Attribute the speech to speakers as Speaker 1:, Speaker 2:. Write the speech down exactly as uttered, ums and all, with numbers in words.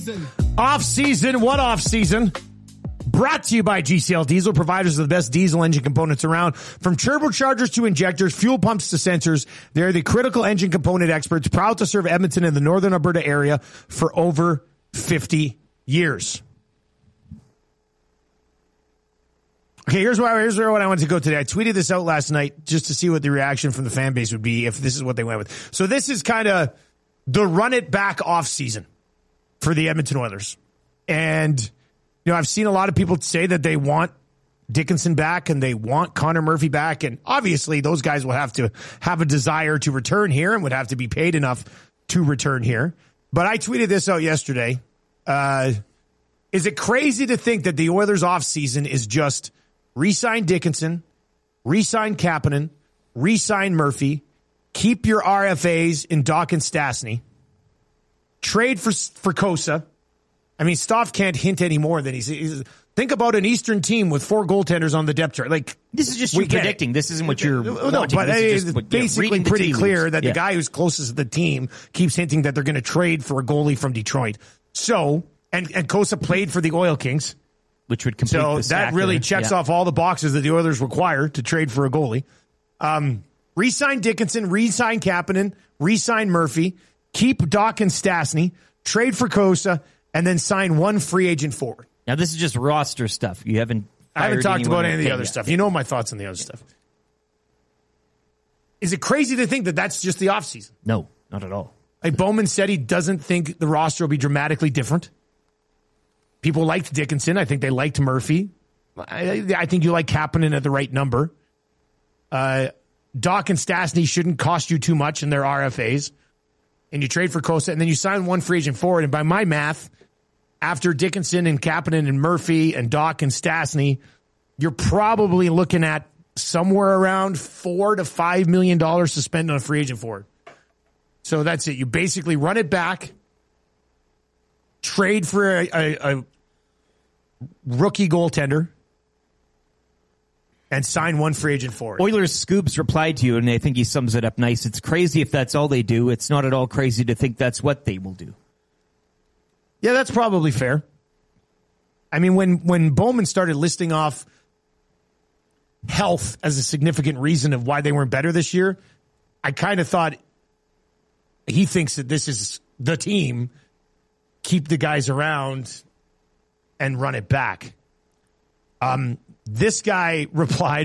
Speaker 1: season.
Speaker 2: Off season, what off season? Brought to you by G C L Diesel, providers of the best diesel engine components around. From turbochargers to injectors, fuel pumps to sensors, they're the critical engine component experts, proud to serve Edmonton and the northern Alberta area for over fifty years. Okay, here's why. Here's where I wanted to go today. I tweeted this out last night just to see what the reaction from the fan base would be if this is what they went with. So this is kind of the run it back off season for the Edmonton Oilers. And, you know, I've seen a lot of people say that they want Dickinson back and they want Connor Murphy back. And obviously those guys will have to have a desire to return here and would have to be paid enough to return here. But I tweeted this out yesterday. Uh, is it crazy to think that the Oilers off season is just re-sign Dickinson, re-sign Kapanen, re-sign Murphy, keep your R F As in Doc and Stastny, trade for for Kosa? I mean, Stoff can't hint any more than he's, he's. Think about an Eastern team with four goaltenders on the depth chart. Like
Speaker 3: this is just you predicting. This isn't what you're.
Speaker 2: No,
Speaker 3: wanting.
Speaker 2: but
Speaker 3: this
Speaker 2: it's
Speaker 3: just,
Speaker 2: basically
Speaker 3: yeah,
Speaker 2: pretty clear
Speaker 3: leaves.
Speaker 2: that
Speaker 3: yeah.
Speaker 2: the guy who's closest to the team keeps hinting that they're going to trade for a goalie from Detroit. So, and and Kosa played for the Oil Kings.
Speaker 3: Which would complete
Speaker 2: so
Speaker 3: the
Speaker 2: that really
Speaker 3: there.
Speaker 2: checks
Speaker 3: yeah.
Speaker 2: off all the boxes that the Oilers require to trade for a goalie. Um, re-sign Dickinson, re-sign Kapanen, re-sign Murphy, keep Doc and Stastny, trade for Kosa, and then sign one free agent forward.
Speaker 3: Now this is just roster stuff. You haven't.
Speaker 2: I haven't talked about any of the other
Speaker 3: yet.
Speaker 2: stuff. You know my thoughts on the other stuff. Is it crazy to think that that's just the offseason?
Speaker 3: No, not at all.
Speaker 2: Like Bowman said, he doesn't think the roster will be dramatically different. People liked Dickinson. I think they liked Murphy. I, I think you like Kapanen at the right number. Uh, Doc and Stastny shouldn't cost you too much in their R F As. And you trade for Kosa, and then you sign one free agent forward. And by my math, after Dickinson and Kapanen and Murphy and Doc and Stastny, you're probably looking at somewhere around four to five million dollars to spend on a free agent forward. So that's it. You basically run it back, trade for a, a, a rookie goaltender, and sign one free agent forward.
Speaker 3: Oilers Scoops replied to you, and I think he sums it up nice. It's crazy if that's all they do. It's not at all crazy to think that's what they will do.
Speaker 2: Yeah, that's probably fair. I mean, when, when Bowman started listing off health as a significant reason of why they weren't better this year, I kind of thought he thinks that this is the team. Keep the guys around and run it back. Um, this guy replied